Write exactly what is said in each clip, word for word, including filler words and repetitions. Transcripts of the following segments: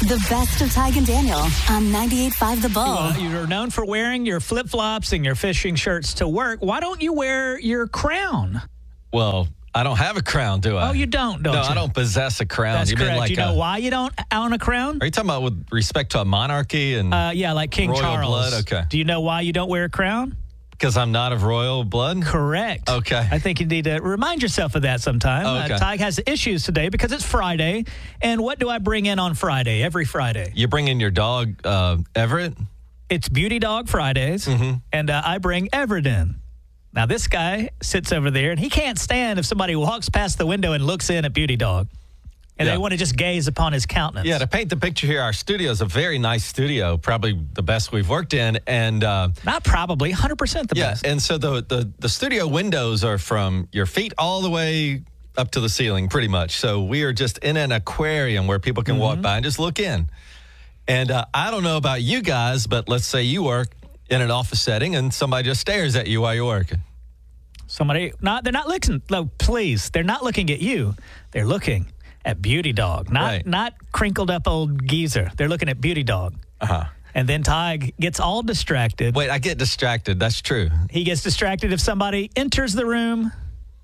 The best of Tig and Daniel on ninety-eight point five The Bull. Well, you're known for wearing your flip-flops and your fishing shirts to work. Why don't you wear your crown? Well, I don't have a crown, do I? Oh, you don't, don't no, you? No, I don't possess a crown. That's you correct. Mean like you know a, why you don't own a crown? Are you talking about with respect to a monarchy and uh, yeah, like King royal Charles? blood? Okay. Do you know why you don't wear a crown? Because I'm not of royal blood? Correct. Okay. I think you need to remind yourself of that sometime. Oh, okay. Uh, Tig has issues today because it's Friday. And what do I bring in on Friday, every Friday? You bring in your dog, uh, Everett? It's Beauty Dog Fridays, mm-hmm. and uh, I bring Everett in. Now, this guy sits over there, and he can't stand if somebody walks past the window and looks in at Beauty Dog. And yeah. they want to just gaze upon his countenance. Yeah, to paint the picture here, our studio is a very nice studio, probably the best we've worked in. And uh, Not probably, one hundred percent the yeah, best. and so the, the, the studio windows are from your feet all the way up to the ceiling, pretty much. So we are just in an aquarium where people can mm-hmm. walk by and just look in. And uh, I don't know about you guys, but let's say you work in an office setting and somebody just stares at you while you're working. Somebody, not they're not looking, no, please, they're not looking at you. They're looking at Beauty Dog, not right. not crinkled up old geezer. They're looking at Beauty Dog. Uh-huh. And then Tig gets all distracted. Wait, I get distracted. That's true. He gets distracted if somebody enters the room,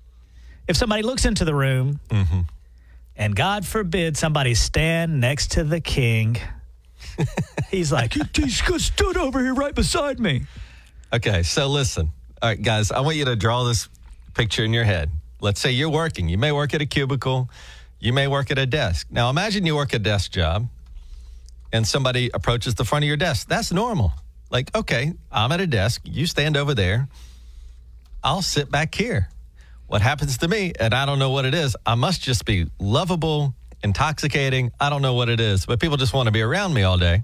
if somebody looks into the room, mm-hmm. and God forbid somebody stand next to the king. He's like, he, he stood over here right beside me. Okay, so listen. All right, guys, I want you to draw this picture in your head. Let's say you're working. You may work at a cubicle. You may work at a desk. Now, imagine you work a desk job and somebody approaches the front of your desk. That's normal. Like, okay, I'm at a desk. You stand over there. I'll sit back here. What happens to me, and I don't know what it is, I must just be lovable, intoxicating. I don't know what it is, but people just want to be around me all day.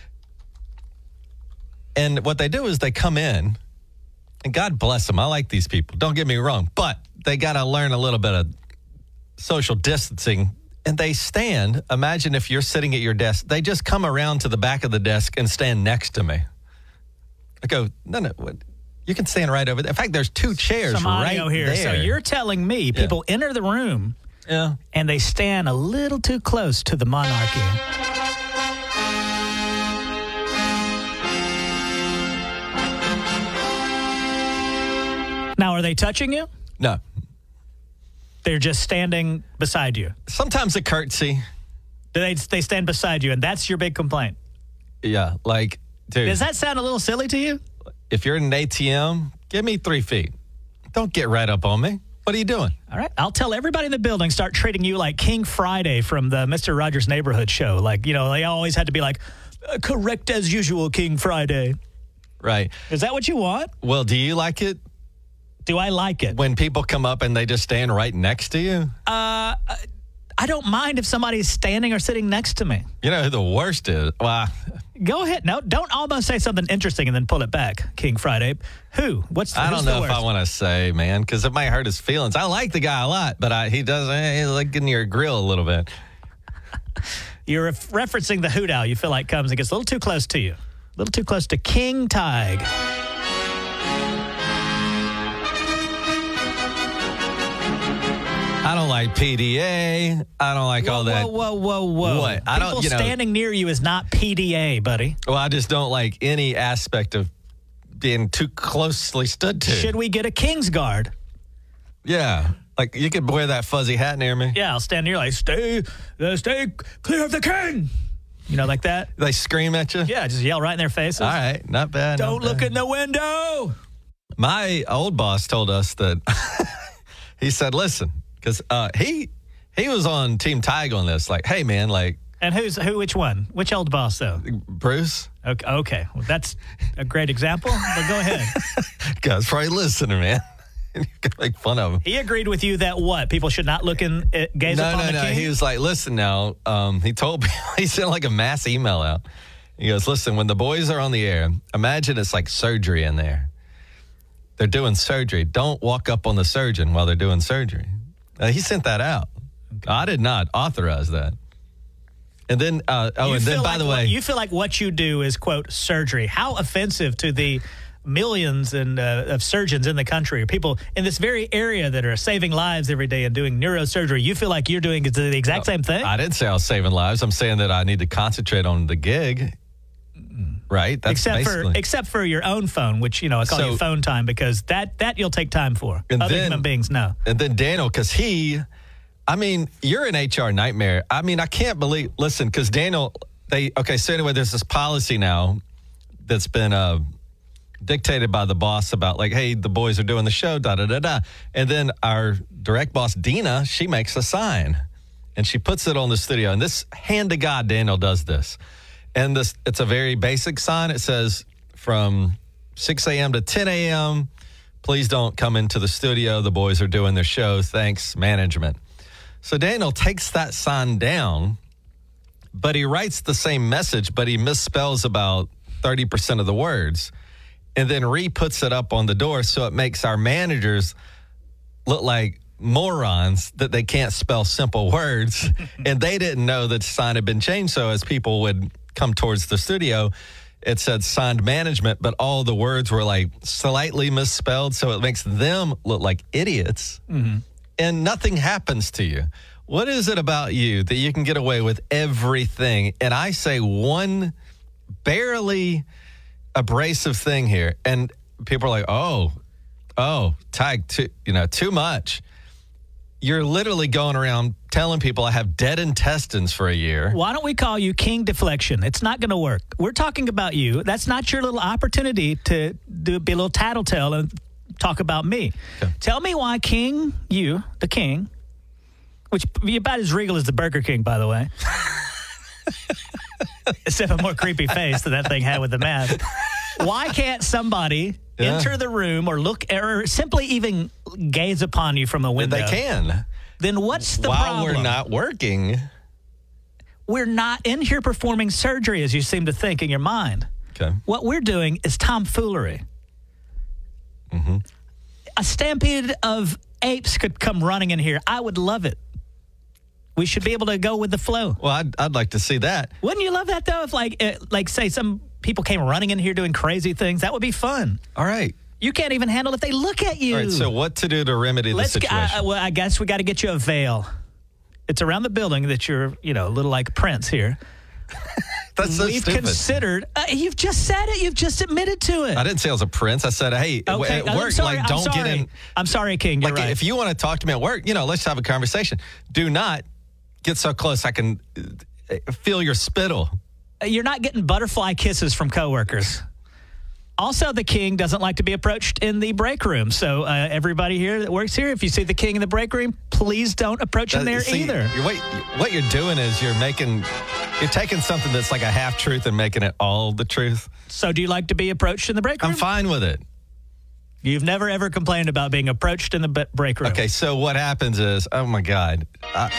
And what they do is they come in, and God bless them. I like these people. Don't get me wrong, but they got to learn a little bit of social distancing, and they stand. Imagine if you're sitting at your desk. They just come around to the back of the desk and stand next to me. I go, no, no, what? You can stand right over there. In fact, there's two chairs Some audio right here. there. So you're telling me people yeah. enter the room yeah. and they stand a little too close to the monarchy. Now, are they touching you? No. They're just standing beside you. Sometimes a curtsy. Do they they stand beside you, and that's your big complaint? Yeah, like, dude. Does that sound a little silly to you? If you're in an A T M, give me three feet. Don't get right up on me. What are you doing? All right. I'll tell everybody in the building, start treating you like King Friday from the Mister Rogers Neighborhood show. Like, you know, they always had to be like, uh, correct as usual, King Friday. Right. Is that what you want? Well, do you like it? Do I like it? When people come up and they just stand right next to you? Uh, I don't mind if somebody's standing or sitting next to me. You know who the worst is? Well, go ahead. No, don't almost say something interesting and then pull it back, King Friday. Who? What's the, I don't who's know the if worst? I want to say, man, because it might hurt his feelings. I like the guy a lot, but I, he does eh, he's like in your grill a little bit. You're ref- referencing the hoot owl you feel like comes and gets a little too close to you. A little too close to King Tig. I don't like P D A. I don't like whoa, all that. Whoa, whoa, whoa, whoa. What? I People don't, you know, standing near you is not P D A, buddy. Well, I just don't like any aspect of being too closely stood to. Should we get a King's Guard? Yeah. Like, you could wear that fuzzy hat near me. Yeah, I'll stand near like, stay, uh, stay clear of the king. You know, like that? They scream at you? Yeah, just yell right in their faces. All right, not bad. Don't not look bad. in the window. My old boss told us that, he said, listen, because uh, he he was on Team Tig on this. Like, hey, man, like. And who's who? Which one? Which old boss, though? Bruce. Okay, okay. Well, that's a great example, but go ahead. Guy's probably listening, man. You can make fun of him. He agreed with you that what? People should not look in, uh, gaze no, upon no, the no. king? He was like, listen now. Um, he told me, he sent like a mass email out. He goes, listen, when the boys are on the air, imagine it's like surgery in there. They're doing surgery. Don't walk up on the surgeon while they're doing surgery. Uh, he sent that out. Okay. I did not authorize that. And then, uh, oh, you and then, by like the what, way. You feel like what you do is, quote, surgery. How offensive to the millions and uh, of surgeons in the country, or people in this very area that are saving lives every day and doing neurosurgery. You feel like you're doing the exact No, same thing? I didn't say I was saving lives. I'm saying that I need to concentrate on the gig. Right? That's except basically. for except for your own phone, which, you know, I call So- you phone time, because that, that you'll take time for. And Other then- human beings, no. And then Daniel, because he, I mean, you're an H R nightmare. I mean, I can't believe, listen, because Daniel, they, okay, so anyway, there's this policy now that's been uh, dictated by the boss about like, hey, the boys are doing the show, da, da, da, da. And then our direct boss, Dina, she makes a sign and she puts it on the studio. And this, hand to God, Daniel does this. And this, it's a very basic sign. It says from six a.m. to ten a.m., please don't come into the studio. The boys are doing their show. Thanks, management. So Daniel takes that sign down, but he writes the same message, but he misspells about thirty percent of the words and then re-puts it up on the door. So it makes our managers look like morons that they can't spell simple words. And they didn't know that the sign had been changed. So as people would come towards the studio, it said signed management, but all the words were like slightly misspelled. So it makes them look like idiots. Mm-hmm. And nothing happens to you. What is it about you that you can get away with everything? And I say one barely abrasive thing here, and people are like, oh, oh, Tig, too, you know, too much. You're literally going around telling people I have dead intestines for a year. Why don't we call you King Deflection? It's not going to work. We're talking about you. That's not your little opportunity to do, be a little tattletale and talk about me. Okay. Tell me why King, you, the King, which you're about as regal as the Burger King, by the way. Except a more creepy face that that thing had with the mask. Why can't somebody yeah. enter the room or look, or simply even gaze upon you from a window? They can. Then what's the While problem? While we're not working. We're not in here performing surgery, as you seem to think in your mind. Okay. What we're doing is tomfoolery. Mm-hmm. A stampede of apes could come running in here. I would love it. We should be able to go with the flow. Well, I'd, I'd like to see that. Wouldn't you love that, though? If, like, uh, like, say, some people came running in here doing crazy things, that would be fun. All right. You can't even handle it if they look at you. All right, so what to do to remedy Let's, the situation? I, well, I guess we got to get you a veil. It's around the building that you're, you know, a little like Prince here. That's so We've stupid. considered, uh, you've just said it. You've just admitted to it. I didn't say I was a prince. I said, hey, okay. at work, I'm sorry, like, don't I'm sorry. get in. I'm sorry, King. You're like, right. if you want to talk to me at work, you know, let's have a conversation. Do not get so close I can feel your spittle. You're not getting butterfly kisses from coworkers. Also, the King doesn't like to be approached in the break room. So uh, everybody here that works here, if you see the King in the break room, please don't approach him there See, either. You're, what, what you're doing is you're making, you're taking something that's like a half truth and making it all the truth. So do you like to be approached in the break room? I'm fine with it. You've never, ever complained about being approached in the b- break room. Okay, so what happens is, oh my God. I,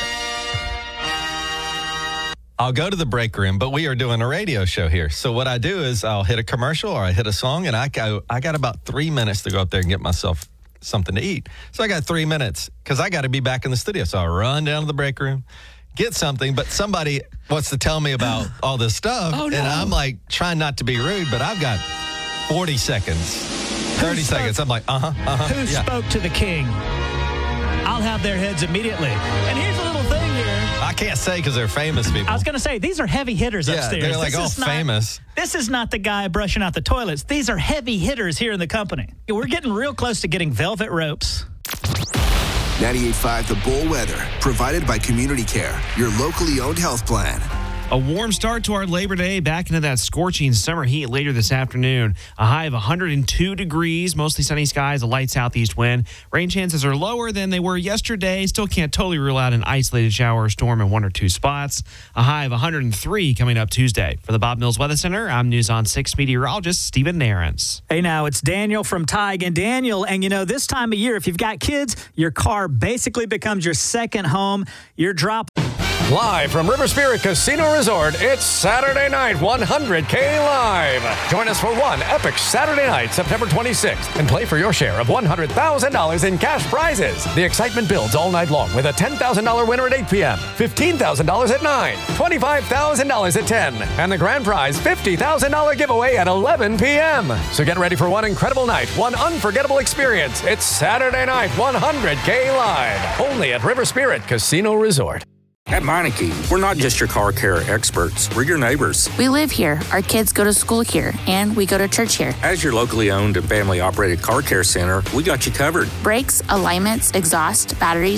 I'll go to the break room, but we are doing a radio show here. So what I do is I'll hit a commercial or I hit a song, and I go, I got about three minutes to go up there and get myself something to eat. So I got three minutes because I got to be back in the studio. So I run down to the break room, get something, but somebody wants to tell me about all this stuff. Oh, no. And I'm like trying not to be rude, but I've got forty seconds, thirty spoke, seconds. I'm like, uh-huh, uh-huh. Who yeah. spoke to the King? I'll have their heads immediately. And here's a little thing here. I can't say because they're famous people. I was going to say, these are heavy hitters Yeah, upstairs. they're like This all is not- famous. This is not the guy brushing out the toilets. These are heavy hitters here in the company. We're getting real close to getting velvet ropes. ninety-eight point five The Bull Weather, provided by Community Care, your locally owned health plan. A warm start to our Labor Day, back into that scorching summer heat later this afternoon. A high of one hundred two degrees, mostly sunny skies, a light southeast wind. Rain chances are lower than they were yesterday. Still can't totally rule out an isolated shower or storm in one or two spots. A high of one hundred three coming up Tuesday. For the Bob Mills Weather Center, I'm News on six meteorologist Stephen Nairns. Hey, now it's Daniel from Tig and Daniel. And you know, this time of year, if you've got kids, your car basically becomes your second home. Your drop. Live from River Spirit Casino Resort, it's Saturday Night one hundred K Live. Join us for one epic Saturday night, September twenty-sixth, and play for your share of one hundred thousand dollars in cash prizes. The excitement builds all night long with a ten thousand dollars winner at eight p.m., fifteen thousand dollars at nine, twenty-five thousand dollars at ten, and the grand prize fifty thousand dollars giveaway at eleven p.m. So get ready for one incredible night, one unforgettable experience. It's Saturday Night one hundred K Live, only at River Spirit Casino Resort. At Meineke, we're not just your car care experts, we're your neighbors. We live here, our kids go to school here, and we go to church here. As your locally owned and family operated car care center, we got you covered. Brakes, alignments, exhaust, batteries,